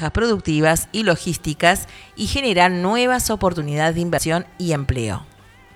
ventajas productivas y logísticas y generar nuevas oportunidades de inversión y empleo.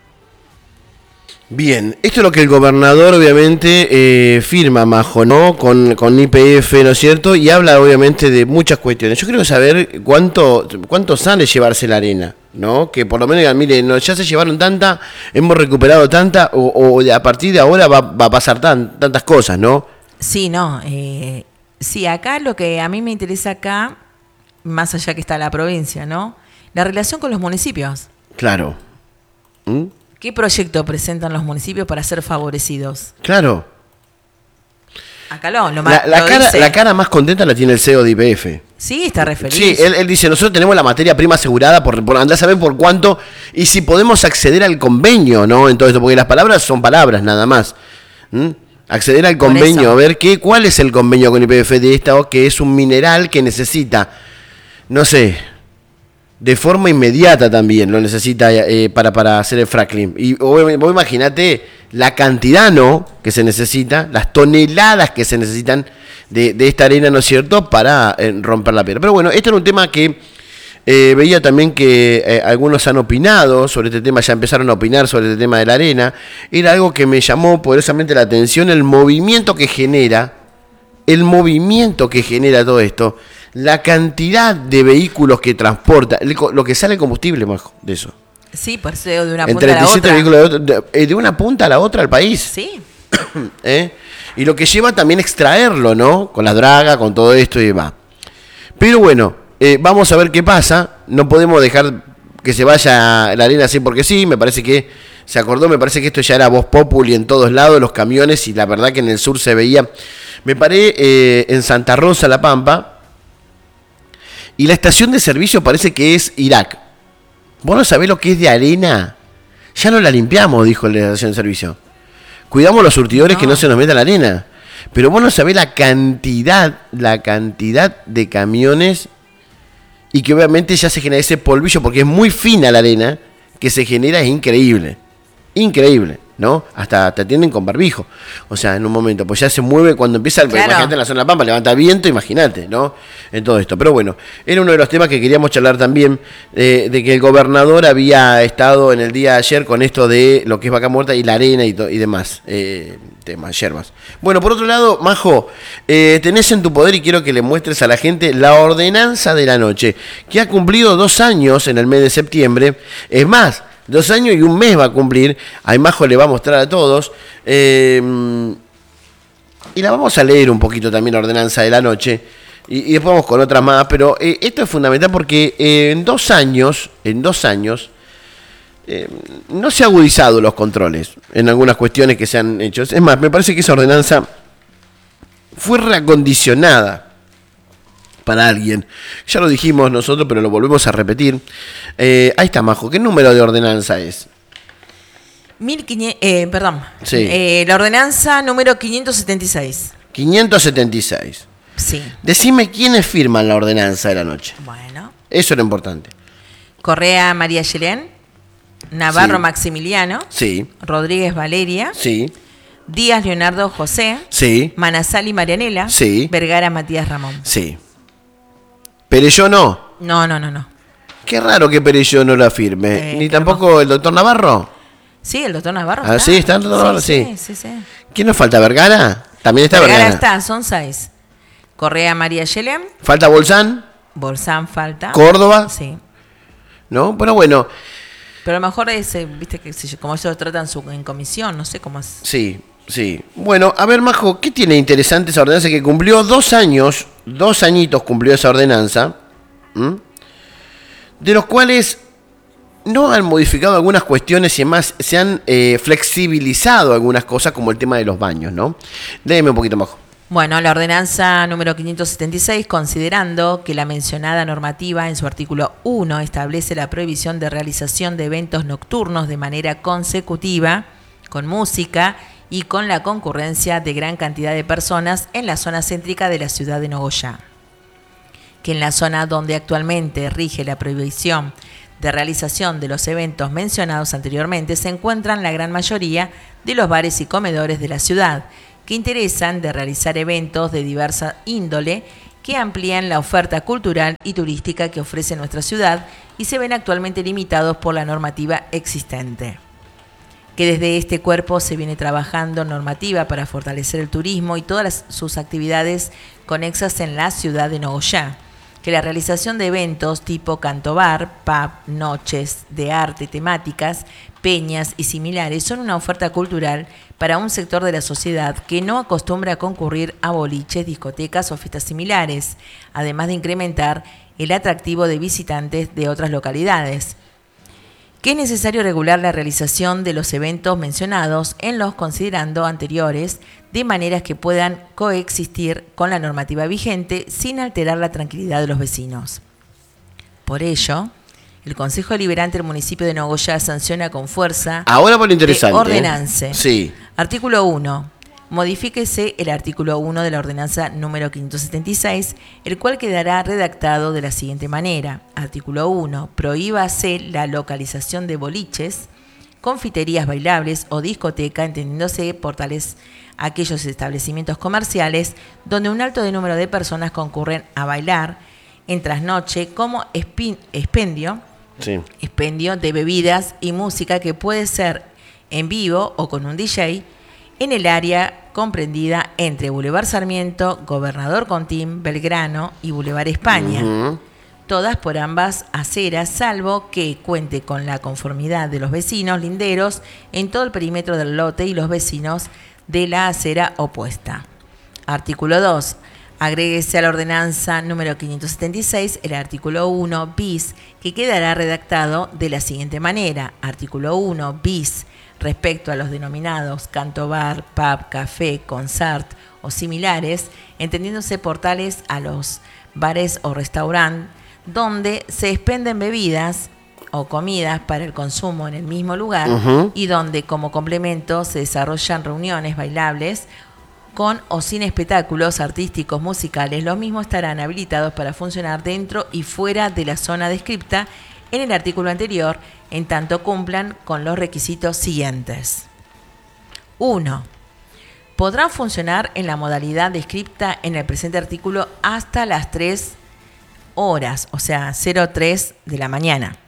Bien, esto es lo que el gobernador obviamente firma, Majo, ¿no? Con YPF, ¿no es cierto? Y habla obviamente de muchas cuestiones. Yo quiero saber cuánto sale llevarse la arena, ¿no? Que por lo menos digan, mire, ya se llevaron tanta, hemos recuperado tanta, o a partir de ahora va a pasar tantas cosas, ¿no? Sí, no. Sí, acá lo que a mí me interesa acá, más allá que está la provincia, ¿no? La relación con los municipios. Claro. ¿Qué proyecto presentan los municipios para ser favorecidos? Claro. Acá la cara más contenta la tiene el CEO de YPF. Sí, está re feliz. Sí, él dice, nosotros tenemos la materia prima asegurada por andar a saber por cuánto y si podemos acceder al convenio, ¿no? En todo esto, porque las palabras son palabras nada más. Acceder al convenio, a ver cuál es el convenio con YPF de esta, que es un mineral que necesita, no sé, de forma inmediata también lo necesita para hacer el fracking. Y vos imaginate la cantidad, ¿no?, que se necesita, las toneladas que se necesitan de esta arena, ¿no es cierto?, para romper la piedra. Pero bueno, este era un tema que veía también que algunos han opinado sobre este tema, ya empezaron a opinar sobre este tema de la arena. Era algo que me llamó poderosamente la atención, el movimiento que genera todo esto. La cantidad de vehículos que transporta, lo que sale combustible, Majo, de eso. Sí, por eso de una punta a la otra. Vehículos de una punta a la otra al país. Sí. Y lo que lleva también extraerlo, ¿no? Con la draga, con todo esto y demás. Pero bueno, vamos a ver qué pasa. No podemos dejar que se vaya la arena así porque sí. Me parece que se acordó, me parece que esto ya era voz populi en todos lados, los camiones, y la verdad que en el sur se veía. Me paré en Santa Rosa, La Pampa, y la estación de servicio parece que es Irak. ¿Vos no sabés lo que es de arena? Ya no la limpiamos, dijo la estación de servicio. Cuidamos los surtidores que no se nos meta la arena. Pero vos no sabés la cantidad de camiones y que obviamente ya se genera ese polvillo porque es muy fina la arena que se genera, es increíble. Increíble, ¿no? Hasta te atienden con barbijo. O sea, en un momento, pues ya se mueve cuando empieza el... Claro. Imagínate en la zona de La Pampa, levanta viento, imagínate, ¿no? En todo esto. Pero bueno, era uno de los temas que queríamos charlar también, de que el gobernador había estado en el día de ayer con esto de lo que es vaca muerta y la arena y demás, temas, yerbas. Bueno, por otro lado, Majo, tenés en tu poder, y quiero que le muestres a la gente, la ordenanza de la noche, que ha cumplido 2 años en el mes de septiembre. Es más, 2 años y 1 mes va a cumplir. A Majo le va a mostrar a todos. Y la vamos a leer un poquito también, la ordenanza de la noche. Y después vamos con otras más. Pero esto es fundamental porque en 2 años, no se han agudizado los controles en algunas cuestiones que se han hecho. Es más, me parece que esa ordenanza fue reacondicionada para alguien. Ya lo dijimos nosotros, pero lo volvemos a repetir. Ahí está, Majo. ¿Qué número de ordenanza es? 1500, perdón. Sí. La ordenanza número 576. 576. Sí. Decime quiénes firman la ordenanza de la noche. Bueno. Eso era importante. Correa María Yelén, Navarro Sí. Maximiliano, Sí. Rodríguez Valeria, Sí. Díaz Leonardo José, Sí. Manazali Marianela, Sí. Vergara Matías Ramón. Sí. Perelló no. No. Qué raro que Perelló no la firme. Ni tampoco el doctor Navarro. Sí, el doctor Navarro. Ah, sí, está el doctor Navarro, sí. Sí. ¿Quién nos falta? ¿Vergara? También está Vergara Vergara. está, son 6. Correa María Yelén, ¿Falta Bolsán? Bolsán falta. ¿Córdoba? Sí. ¿No? Pero bueno, Pero a lo mejor es, viste, que como ellos lo tratan en comisión, no sé cómo es. sí. Bueno, a ver, Majo, ¿qué tiene interesante esa ordenanza que cumplió 2 años? 2 añitos cumplió esa ordenanza. De los cuales no han modificado algunas cuestiones y además se han flexibilizado algunas cosas, como el tema de los baños, ¿no? Léeme un poquito, Majo. Bueno, la ordenanza número 576, considerando que la mencionada normativa en su artículo 1 establece la prohibición de realización de eventos nocturnos de manera consecutiva, con música y con la concurrencia de gran cantidad de personas en la zona céntrica de la ciudad de Nogoyá, que en la zona donde actualmente rige la prohibición de realización de los eventos mencionados anteriormente se encuentran la gran mayoría de los bares y comedores de la ciudad, que interesan de realizar eventos de diversa índole que amplían la oferta cultural y turística que ofrece nuestra ciudad y se ven actualmente limitados por la normativa existente. Que desde este cuerpo se viene trabajando normativa para fortalecer el turismo y todas sus actividades conexas en la ciudad de Nogoyá. Que la realización de eventos tipo cantobar, pub, noches de arte temáticas, peñas y similares son una oferta cultural para un sector de la sociedad que no acostumbra a concurrir a boliches, discotecas o fiestas similares, además de incrementar el atractivo de visitantes de otras localidades. Que es necesario regular la realización de los eventos mencionados en los considerando anteriores de maneras que puedan coexistir con la normativa vigente sin alterar la tranquilidad de los vecinos. Por ello, el Consejo Deliberante del municipio de Nogoyá sanciona con fuerza ahora por lo interesante, ordenanza. Sí. Artículo 1. Modifíquese el artículo 1 de la ordenanza número 576, el cual quedará redactado de la siguiente manera. Artículo 1. Prohíbase la localización de boliches, confiterías bailables o discoteca, entendiéndose por tales aquellos establecimientos comerciales donde un alto número de personas concurren a bailar en trasnoche como expendio de bebidas y música que puede ser en vivo o con un DJ en el área comprendida entre Boulevard Sarmiento, Gobernador Contín, Belgrano y Boulevard España, todas por ambas aceras, salvo que cuente con la conformidad de los vecinos linderos en todo el perímetro del lote y los vecinos de la acera opuesta. Artículo 2. Agréguese a la ordenanza número 576 el artículo 1 bis, que quedará redactado de la siguiente manera. Artículo 1 bis. Respecto a los denominados cantobar, pub, café, concert o similares, entendiéndose por tales a los bares o restaurantes donde se expenden bebidas o comidas para el consumo en el mismo lugar y donde como complemento se desarrollan reuniones bailables con o sin espectáculos artísticos musicales. Los mismos estarán habilitados para funcionar dentro y fuera de la zona descripta en el artículo anterior, en tanto cumplan con los requisitos siguientes. 1. Podrán funcionar en la modalidad descripta en el presente artículo hasta las 3 horas, o sea, 03 de la mañana.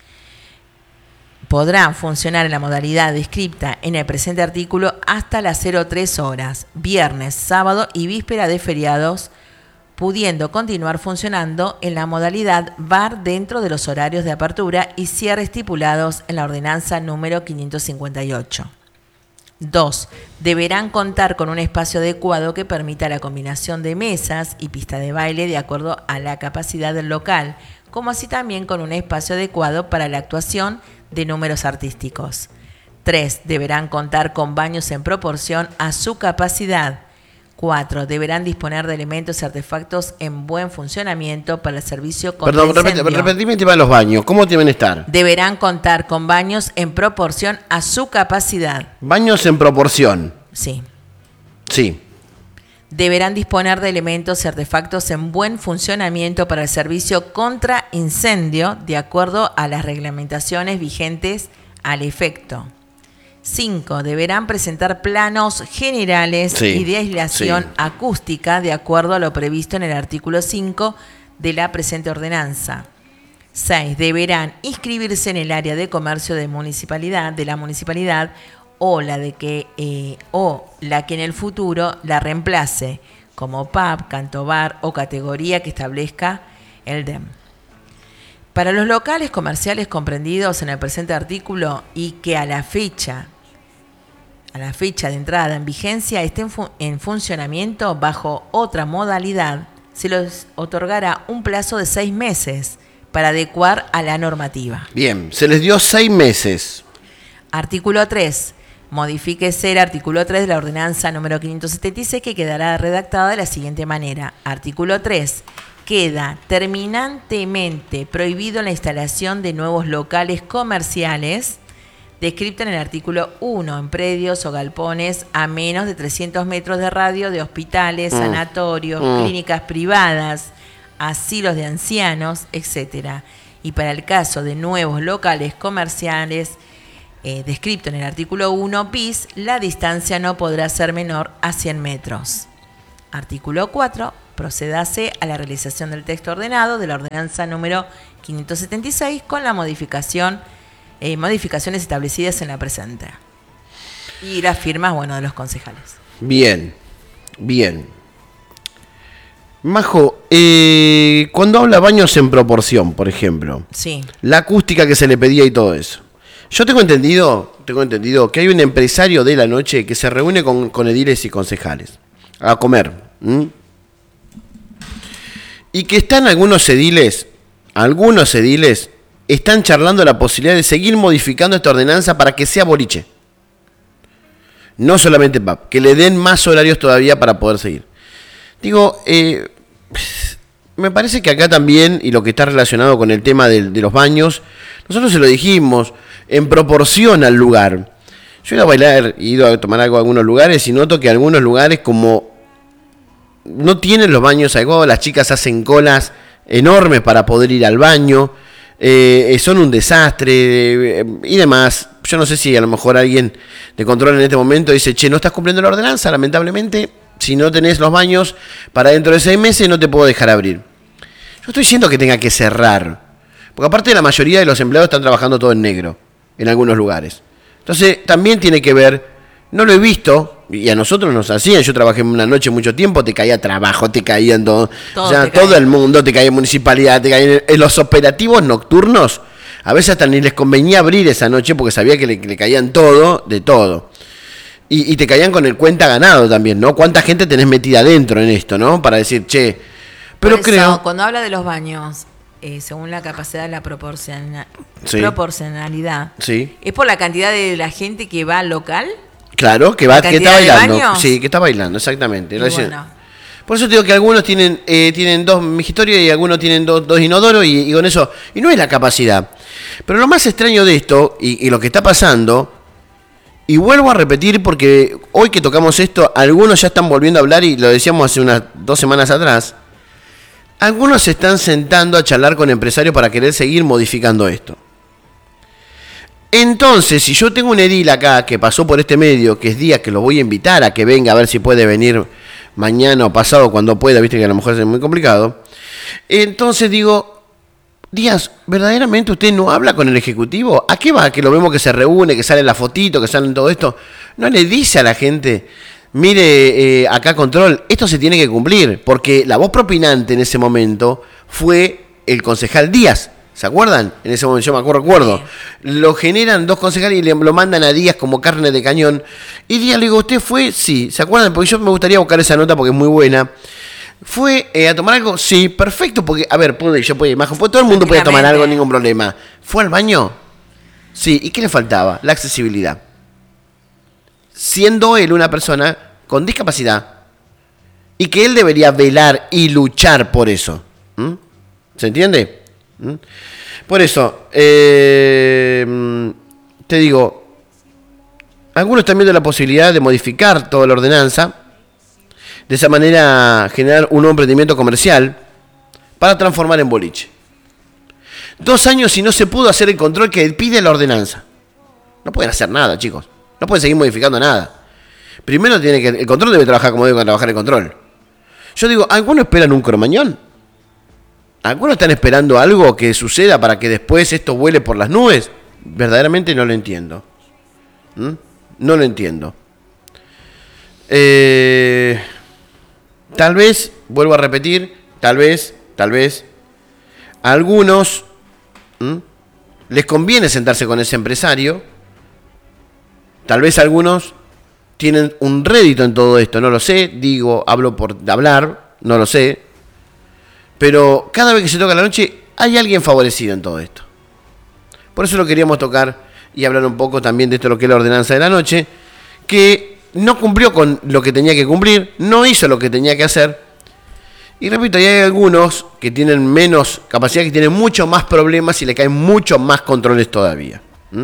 Podrán funcionar en la modalidad descripta en el presente artículo hasta las 03 horas, viernes, sábado y víspera de feriados, pudiendo continuar funcionando en la modalidad bar dentro de los horarios de apertura y cierre estipulados en la ordenanza número 558. 2. Deberán contar con un espacio adecuado que permita la combinación de mesas y pista de baile de acuerdo a la capacidad del local, como así también con un espacio adecuado para la actuación de números artísticos. 3. Deberán contar con baños en proporción a su capacidad. 4. Deberán disponer de elementos y artefactos en buen funcionamiento para el servicio contra incendio. Repetime el tema de los baños. ¿Cómo deben estar? Deberán contar con baños en proporción a su capacidad. Baños en proporción. Sí. Sí. Deberán disponer de elementos y artefactos en buen funcionamiento para el servicio contra incendio de acuerdo a las reglamentaciones vigentes al efecto. 5. Deberán presentar planos generales y de aislación acústica de acuerdo a lo previsto en el artículo 5 de la presente ordenanza. 6. Deberán inscribirse en el área de comercio de la municipalidad o la que en el futuro la reemplace como pub, cantobar o categoría que establezca el DEM. Para los locales comerciales comprendidos en el presente artículo y que a la fecha de entrada en vigencia estén en funcionamiento bajo otra modalidad, se les otorgará un plazo de 6 meses para adecuar a la normativa. Bien, se les dio 6 meses. Artículo 3. Modifíquese el artículo 3 de la ordenanza número 576 que quedará redactada de la siguiente manera. Artículo 3. Queda terminantemente prohibido la instalación de nuevos locales comerciales descrito en el artículo 1 en predios o galpones a menos de 300 metros de radio de hospitales, sanatorios, clínicas privadas, asilos de ancianos, etc. Y para el caso de nuevos locales comerciales descrito en el artículo 1 bis, la distancia no podrá ser menor a 100 metros. Artículo 4. procedase a la realización del texto ordenado de la ordenanza número 576 con la modificaciones establecidas en la presente. Y las firmas, de los concejales. Bien. Majo, cuando habla baños en proporción, por ejemplo, sí, la acústica que se le pedía y todo eso. Yo tengo entendido que hay un empresario de la noche que se reúne con ediles y concejales a comer. Y que están algunos ediles están charlando la posibilidad de seguir modificando esta ordenanza para que sea boliche. No solamente PAP, que le den más horarios todavía para poder seguir. Digo, me parece que acá también, y lo que está relacionado con el tema de los baños, nosotros se lo dijimos, en proporción al lugar. Yo he ido a bailar, he ido a tomar algo a algunos lugares y noto que algunos lugares como no tienen los baños adecuados, las chicas hacen colas enormes para poder ir al baño, son un desastre y demás. Yo no sé si a lo mejor alguien de control en este momento dice, no estás cumpliendo la ordenanza, lamentablemente, si no tenés los baños para dentro de 6 meses no te puedo dejar abrir. Yo estoy diciendo que tenga que cerrar, porque aparte la mayoría de los empleados están trabajando todo en negro, en algunos lugares. Entonces también tiene que ver, no lo he visto, y a nosotros nos hacían, yo trabajé una noche mucho tiempo, te caía trabajo, te caían todo el mundo, te caía municipalidad, te caía en los operativos nocturnos, a veces hasta ni les convenía abrir esa noche porque sabía que le caían todo, de todo. Y te caían con el cuenta ganado también, ¿no? ¿Cuánta gente tenés metida adentro en esto, ¿no? Para decir, pero por eso, creo... Cuando habla de los baños, según la capacidad de la proporcionalidad, sí, ¿es por la cantidad de la gente que va al local? Claro, que está bailando. Baños? Sí, que está bailando, exactamente. Bueno. Por eso te digo que algunos tienen 2 migitorios y algunos tienen 2 inodoros y con eso... Y no es la capacidad. Pero lo más extraño de esto, y lo que está pasando... Y vuelvo a repetir porque hoy que tocamos esto, algunos ya están volviendo a hablar y lo decíamos hace unas 2 semanas atrás. Algunos se están sentando a charlar con empresarios para querer seguir modificando esto. Entonces, si yo tengo un edil acá que pasó por este medio, que es Díaz, que lo voy a invitar a que venga a ver si puede venir mañana o pasado cuando pueda, viste que a lo mejor es muy complicado. Entonces digo... Díaz, ¿verdaderamente usted no habla con el Ejecutivo? ¿A qué va? Que lo vemos que se reúne, que sale la fotito, que salen todo esto. ¿No le dice a la gente, mire, acá control, esto se tiene que cumplir? Porque la voz propinante en ese momento fue el concejal Díaz. ¿Se acuerdan? En ese momento, yo me recuerdo. Lo generan 2 concejales y lo mandan a Díaz como carne de cañón. Y Díaz le digo, ¿usted fue? Sí. ¿Se acuerdan? Porque yo me gustaría buscar esa nota porque es muy buena. ¿Fue a tomar algo? Sí, perfecto, porque, a ver, todo el mundo podía tomar algo, ningún problema. ¿Fue al baño? Sí, ¿y qué le faltaba? La accesibilidad. Siendo él una persona con discapacidad y que él debería velar y luchar por eso. ¿Se entiende? Por eso, te digo, algunos están viendo la posibilidad de modificar toda la ordenanza. De esa manera generar un nuevo emprendimiento comercial para transformar en boliche. 2 años y no se pudo hacer el control que pide la ordenanza. No pueden hacer nada, chicos. No pueden seguir modificando nada. Primero el control debe trabajar como debe trabajar el control. Yo digo, ¿algunos esperan un cromañón? ¿Algunos están esperando algo que suceda para que después esto vuele por las nubes? Verdaderamente no lo entiendo. No lo entiendo. Tal vez, vuelvo a repetir, tal vez, a algunos les conviene sentarse con ese empresario, tal vez algunos tienen un rédito en todo esto, no lo sé, hablo por hablar, no lo sé, pero cada vez que se toca la noche hay alguien favorecido en todo esto. Por eso lo queríamos tocar y hablar un poco también de esto, lo que es la ordenanza de la noche, que no cumplió con lo que tenía que cumplir, no hizo lo que tenía que hacer. Y repito, hay algunos que tienen menos capacidad, que tienen mucho más problemas y le caen mucho más controles todavía.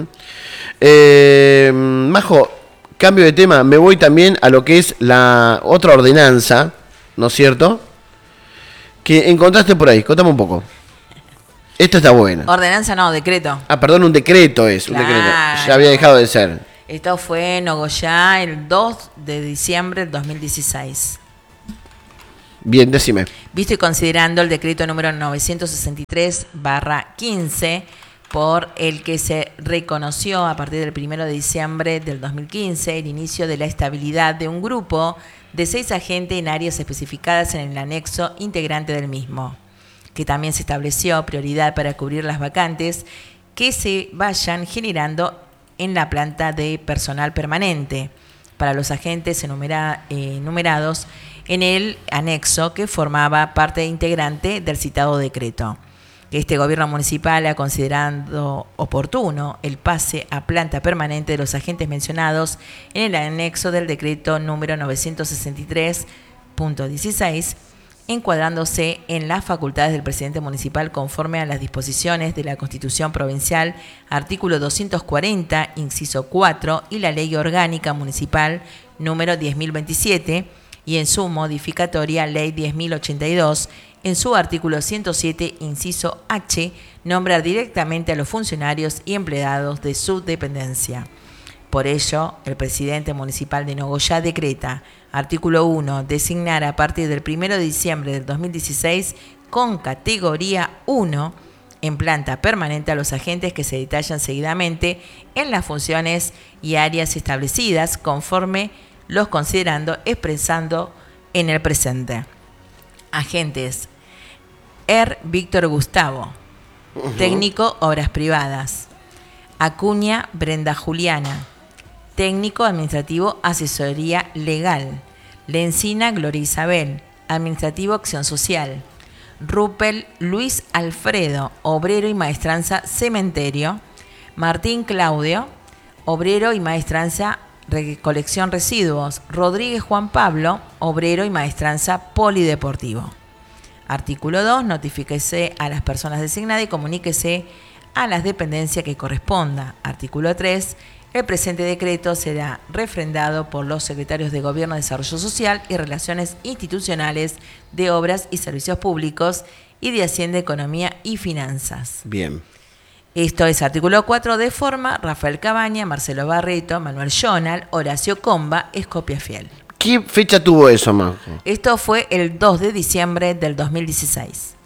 Majo, cambio de tema, me voy también a lo que es la otra ordenanza, ¿no es cierto? Que encontraste por ahí, contame un poco. Esto está bueno. Ordenanza no, decreto. Perdón, un decreto es, claro. Un decreto. Ya había dejado de ser. Esto fue en Nogoyá el 2 de diciembre del 2016. Bien, decime. Visto y considerando el decreto número 963/15, por el que se reconoció a partir del 1 de diciembre del 2015 el inicio de la estabilidad de un grupo de 6 agentes en áreas especificadas en el anexo integrante del mismo, que también se estableció prioridad para cubrir las vacantes que se vayan generando en la planta de personal permanente para los agentes enumerados en el anexo que formaba parte integrante del citado decreto. Que este gobierno municipal ha considerado oportuno el pase a planta permanente de los agentes mencionados en el anexo del decreto número 963.16, encuadrándose en las facultades del presidente municipal conforme a las disposiciones de la Constitución Provincial, artículo 240, inciso 4, y la Ley Orgánica Municipal número 10.027, y en su modificatoria Ley 10.082, en su artículo 107, inciso H, nombrar directamente a los funcionarios y empleados de su dependencia. Por ello, el presidente municipal de Nogoyá decreta, artículo 1, designar a partir del 1 de diciembre del 2016 con categoría 1 en planta permanente a los agentes que se detallan seguidamente en las funciones y áreas establecidas conforme los considerando expresando en el presente. Agentes: Víctor Gustavo, técnico obras privadas. Acuña Brenda Juliana, técnico administrativo asesoría legal. Lencina Gloria Isabel, administrativo acción social. Ruppel Luis Alfredo, obrero y maestranza cementerio. Martín Claudio, obrero y maestranza recolección residuos. Rodríguez Juan Pablo, obrero y maestranza polideportivo. Artículo 2. Notifíquese a las personas designadas y comuníquese a las dependencias que corresponda. Artículo 3. El presente decreto será refrendado por los secretarios de Gobierno, Desarrollo Social y Relaciones Institucionales, de Obras y Servicios Públicos y de Hacienda, Economía y Finanzas. Bien. Esto es artículo 4 de forma: Rafael Cabaña, Marcelo Barreto, Manuel Jonal, Horacio Comba, es copia fiel. ¿Qué fecha tuvo eso, Majo? Esto fue el 2 de diciembre del 2016.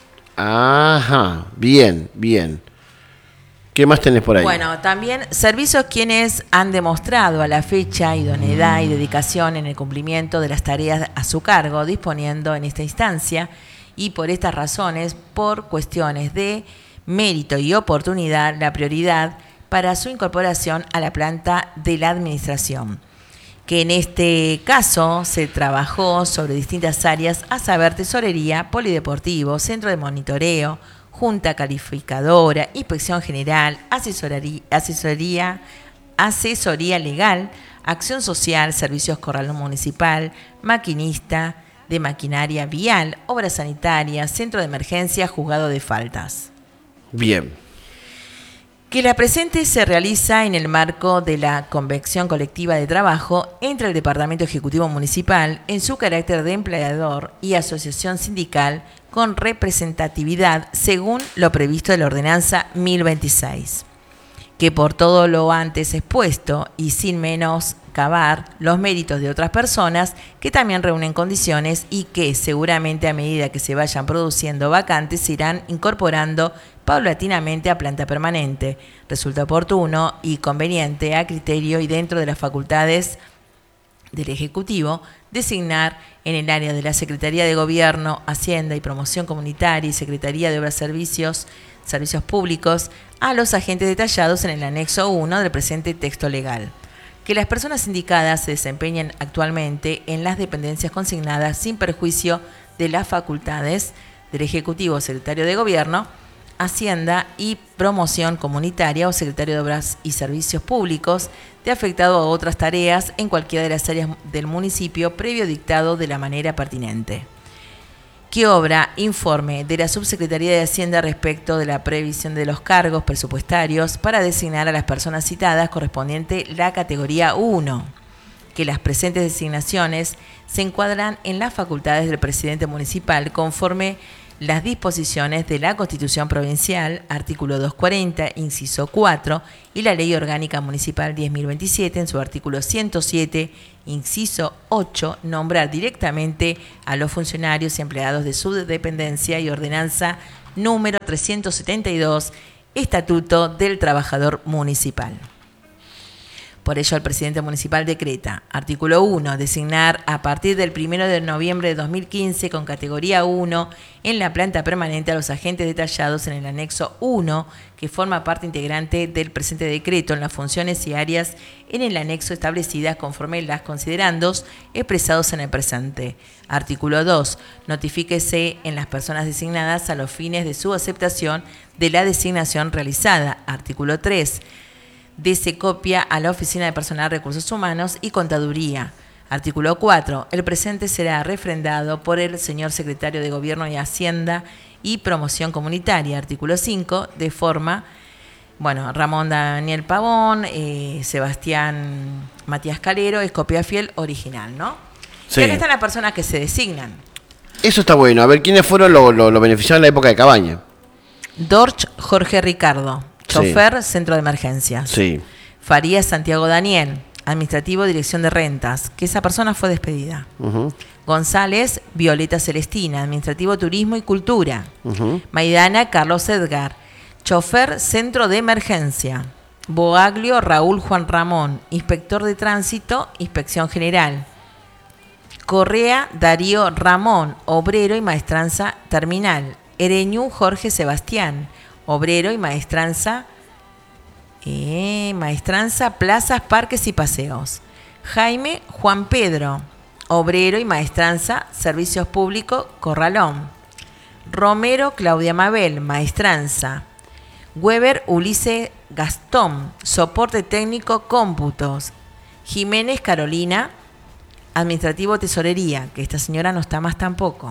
Ajá, bien, bien. ¿Qué más tenés por ahí? Bueno, también servicios quienes han demostrado a la fecha idoneidad y dedicación en el cumplimiento de las tareas a su cargo, disponiendo en esta instancia, y por estas razones, por cuestiones de mérito y oportunidad, la prioridad para su incorporación a la planta de la administración, que en este caso se trabajó sobre distintas áreas, a saber tesorería, polideportivo, centro de monitoreo, junta calificadora, inspección general, asesoría legal, acción social, servicios corralón municipal, maquinista de maquinaria vial, obras sanitarias, centro de emergencia, juzgado de faltas. Bien. Que la presente se realiza en el marco de la convención colectiva de trabajo entre el Departamento Ejecutivo Municipal en su carácter de empleador y asociación sindical con representatividad según lo previsto de la Ordenanza 1026. Que por todo lo antes expuesto y sin menoscabar los méritos de otras personas que también reúnen condiciones y que seguramente a medida que se vayan produciendo vacantes se irán incorporando paulatinamente a planta permanente, resulta oportuno y conveniente a criterio y dentro de las facultades del Ejecutivo designar en el área de la Secretaría de Gobierno, Hacienda y Promoción Comunitaria y Secretaría de Obras Servicios Públicos a los agentes detallados en el anexo 1 del presente texto legal. Que las personas indicadas se desempeñen actualmente en las dependencias consignadas sin perjuicio de las facultades del Ejecutivo, Secretario de Gobierno, Hacienda y Promoción Comunitaria o Secretario de Obras y Servicios Públicos, de afectado a otras tareas en cualquiera de las áreas del municipio previo dictado de la manera pertinente. Que obra informe de la Subsecretaría de Hacienda respecto de la previsión de los cargos presupuestarios para designar a las personas citadas correspondiente la categoría 1. Que las presentes designaciones se encuadran en las facultades del presidente municipal conforme las disposiciones de la Constitución Provincial, artículo 240, inciso 4, y la Ley Orgánica Municipal 10.027, en su artículo 107, inciso 8, nombrar directamente a los funcionarios y empleados de su dependencia y ordenanza número 372, Estatuto del Trabajador Municipal. Por ello, el presidente municipal decreta, artículo 1, designar a partir del 1 de noviembre de 2015 con categoría 1 en la planta permanente a los agentes detallados en el anexo 1, que forma parte integrante del presente decreto en las funciones y áreas en el anexo establecidas conforme las considerandos expresados en el presente. Artículo 2, notifíquese en las personas designadas a los fines de su aceptación de la designación realizada. Artículo 3, dese copia a la Oficina de Personal, Recursos Humanos y Contaduría. Artículo 4. El presente será refrendado por el señor Secretario de Gobierno y Hacienda y Promoción Comunitaria. Artículo 5. De forma, Ramón Daniel Pavón, Sebastián Matías Calero, es copia fiel original, ¿no? Sí. Y acá están las personas que se designan. Eso está bueno. A ver, ¿quiénes fueron los beneficiarios en la época de Cabaña? Dorch Jorge Ricardo, chofer, sí. Centro de Emergencias. Sí. Farías Santiago Daniel, administrativo, Dirección de Rentas, que esa persona fue despedida. Uh-huh. González Violeta Celestina, administrativo, Turismo y Cultura. Uh-huh. Maidana Carlos Edgar, chofer, Centro de Emergencia. Boaglio Raúl Juan Ramón, inspector de Tránsito, Inspección General. Correa Darío Ramón, obrero y maestranza terminal. Ereñú Jorge Sebastián, obrero y maestranza plazas, parques y paseos. Jaime Juan Pedro, obrero y maestranza servicios públicos, Corralón. Romero Claudia Mabel, maestranza. Weber Ulises Gastón, soporte técnico, cómputos. Jiménez Carolina, administrativo, tesorería, que esta señora no está más tampoco.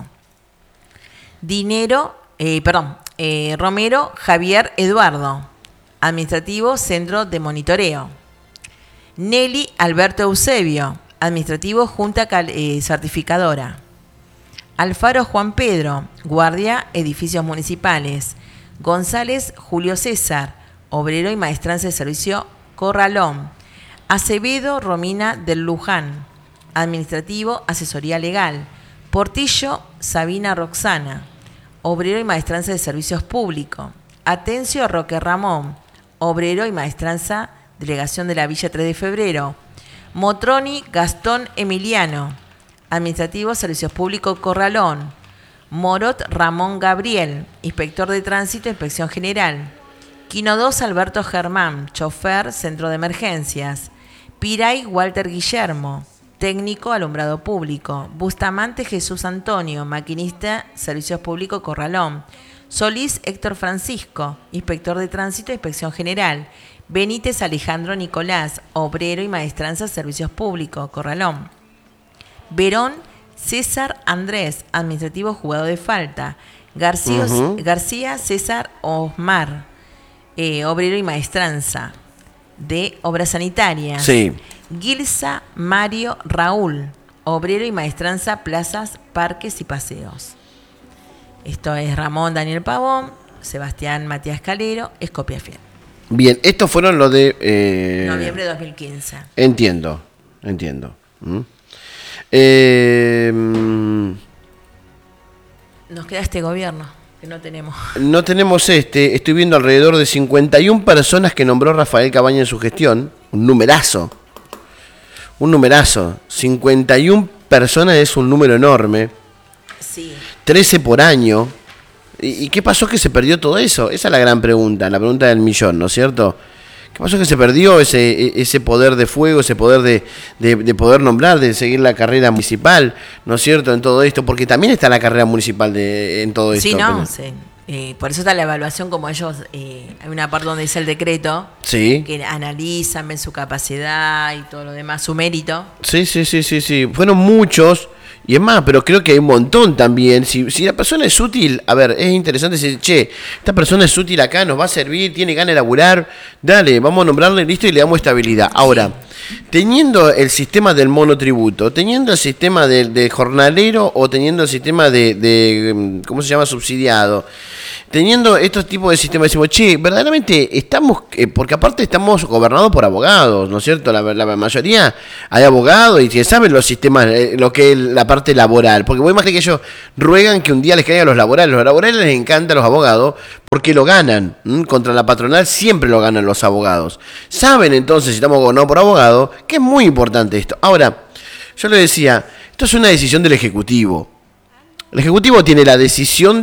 Romero Javier Eduardo, administrativo, Centro de Monitoreo. Nelly Alberto Eusebio, administrativo, Junta Certificadora. Alfaro Juan Pedro, guardia, edificios municipales. González Julio César, obrero y maestranza de servicio, Corralón. Acevedo Romina del Luján, administrativo, asesoría legal. Portillo Sabina Roxana, obrero y maestranza de servicios públicos. Atencio Roque Ramón, obrero y maestranza, delegación de la Villa 3 de Febrero. Motroni Gastón Emiliano, administrativo, servicios públicos, Corralón. Morot Ramón Gabriel, inspector de tránsito, Inspección General. Quino 2 Alberto Germán, chofer, Centro de Emergencias. Piray Walter Guillermo, técnico, alumbrado público. Bustamante Jesús Antonio, maquinista, servicios públicos, Corralón. Solís Héctor Francisco, inspector de tránsito, Inspección General. Benítez Alejandro Nicolás, obrero y maestranza, servicios públicos, Corralón. Verón César Andrés, administrativo, jugador de falta. García César Osmar, obrero y maestranza de obras sanitarias. Sí. Gilsa Mario Raúl, obrero y maestranza, plazas, parques y paseos. Esto es Ramón Daniel Pavón, Sebastián Matías Calero, es copia fiel. Bien, estos fueron los de... noviembre de 2015. Entiendo. Nos queda este gobierno, que no tenemos. No tenemos estoy viendo alrededor de 51 personas que nombró Rafael Cabaña en su gestión, un numerazo. 51 personas es un número enorme. Sí. 13 por año. ¿Y qué pasó que se perdió todo eso? Esa es la gran pregunta, la pregunta del millón, ¿no es cierto? ¿Qué pasó que se perdió ese poder de fuego, ese poder de poder nombrar, de seguir la carrera municipal, ¿no es cierto? En todo esto, porque también está la carrera municipal en todo esto. Sí, no, sí. Por eso está la evaluación, como ellos, hay una parte donde dice el decreto, sí, que analizan, ven su capacidad y todo lo demás, su mérito. Sí. Fueron muchos, y es más, pero creo que hay un montón también. Si la persona es útil, a ver, es interesante decir, esta persona es útil acá, nos va a servir, tiene ganas de laburar, dale, vamos a nombrarle, listo, y le damos estabilidad. Ahora, teniendo el sistema del monotributo, teniendo el sistema de jornalero o teniendo el sistema de ¿cómo se llama? Subsidiado, teniendo estos tipos de sistemas, decimos, che, verdaderamente estamos, porque aparte estamos gobernados por abogados, ¿no es cierto? La mayoría hay abogados y que saben los sistemas, lo que es la parte laboral, porque vos imaginás que ellos ruegan que un día les caigan los laborales les encanta a los abogados porque lo ganan, contra la patronal siempre lo ganan los abogados. Saben entonces, si estamos gobernados por abogados, que es muy importante esto. Ahora, yo le decía, esto es una decisión del Ejecutivo. El Ejecutivo tiene la decisión